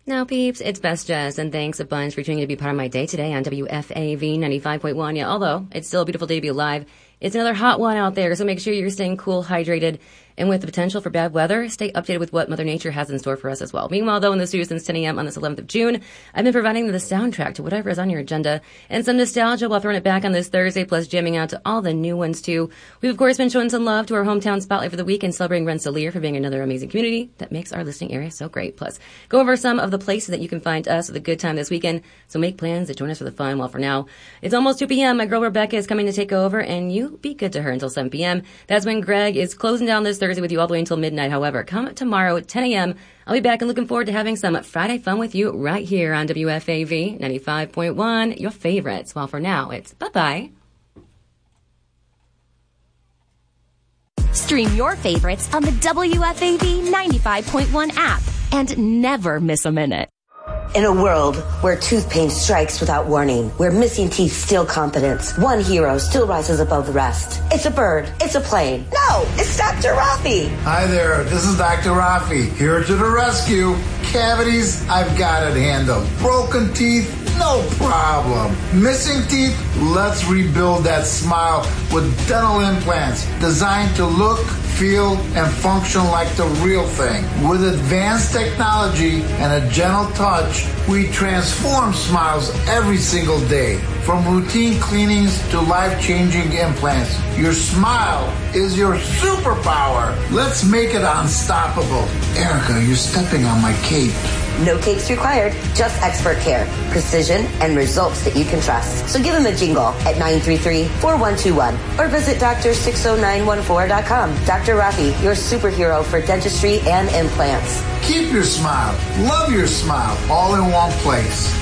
Now, peeps, it's Best Jess, and thanks a bunch for tuning in to be part of my day today on WFAV 95.1. Yeah, although it's still a beautiful day to be alive, it's another hot one out there, so make sure you're staying cool, hydrated, and with the potential for bad weather, stay updated with what Mother Nature has in store for us as well. Meanwhile, though, in the studio since 10 a.m. on this 11th of June, I've been providing the soundtrack to whatever is on your agenda and some nostalgia while throwing it back on this Thursday, plus jamming out to all the new ones, too. We've, of course, been showing some love to our hometown spotlight for the week and celebrating Rensselaer for being another amazing community that makes our listening area so great. Plus, go over some of the places that you can find us with a good time this weekend, so make plans to join us for the fun. While for now, it's almost 2 p.m. My girl Rebecca is coming to take over, and you be good to her until 7 p.m. That's when Greg is closing down this Thursday with you all the way until midnight. However, come tomorrow at 10 a.m. I'll be back and looking forward to having some Friday fun with you right here on WFAV 95.1, your favorites. Well, for now, it's bye-bye. Stream your favorites on the WFAV 95.1 app and never miss a minute. In a world where tooth pain strikes without warning, where missing teeth steal confidence, one hero still rises above the rest. It's a bird. It's a plane. No, it's Dr. Rafi. Hi there, this is Dr. Rafi, here to the rescue. Cavities, I've got it handled. Broken teeth, no problem. Missing teeth, let's rebuild that smile with dental implants designed to look, feel, and function like the real thing. With advanced technology and a gentle touch, we transform smiles every single day. From routine cleanings to life-changing implants, your smile is your superpower. Let's make it unstoppable. Erica, you're stepping on my cape. No capes required, just expert care, precision, and results that you can trust. So give him a jingle at 933-4121 or visit Dr.60914.com. Dr. Rafi, your superhero for dentistry and implants. Keep your smile, love your smile, all in one place.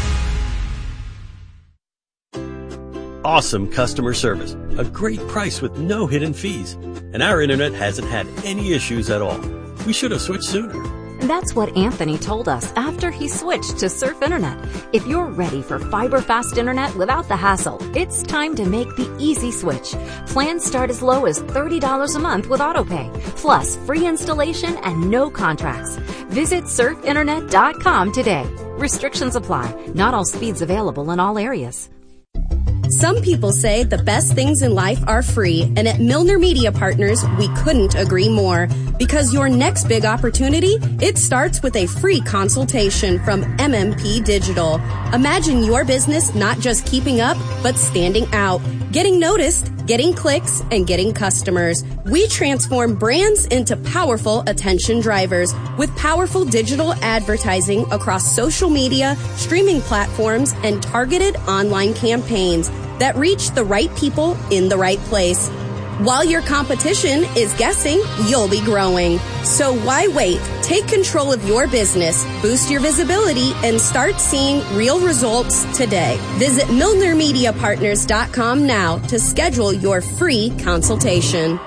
Awesome customer service, a great price with no hidden fees, and our internet hasn't had any issues at all. We should have switched sooner. That's what Anthony told us after he switched to Surf Internet. If you're ready for fiber-fast internet without the hassle, it's time to make the easy switch. Plans start as low as $30 a month with AutoPay, plus free installation and no contracts. Visit surfinternet.com today. Restrictions apply. Not all speeds available in all areas. Some people say the best things in life are free, and at Milner Media Partners, we couldn't agree more. Because your next big opportunity, it starts with a free consultation from MMP Digital. Imagine your business not just keeping up, but standing out, getting noticed, getting clicks, and getting customers. We transform brands into powerful attention drivers with powerful digital advertising across social media, streaming platforms, and targeted online campaigns that reach the right people in the right place. While your competition is guessing, you'll be growing. So why wait? Take control of your business, boost your visibility, and start seeing real results today. Visit MilnerMediaPartners.com now to schedule your free consultation.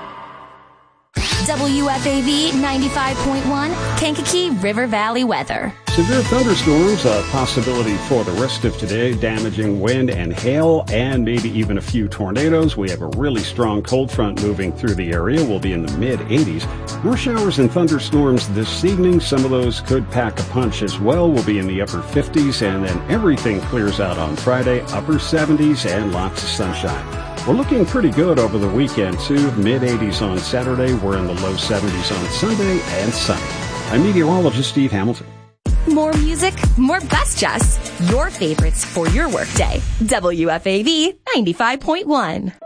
WFAV 95.1 Kankakee River Valley weather. Severe thunderstorms, a possibility for the rest of today, damaging wind and hail, and maybe even a few tornadoes. We have a really strong cold front moving through the area. We'll be in the mid-80s. More showers and thunderstorms this evening. Some of those could pack a punch as well. We'll be in the upper 50s, and then everything clears out on Friday, upper 70s, and lots of sunshine. We're looking pretty good over the weekend, too. Mid-80s on Saturday. We're in the low 70s on Sunday and Sunday. I'm meteorologist Steve Hamilton. More music, more Best Jess. Your favorites for your workday. WFAV 95.1.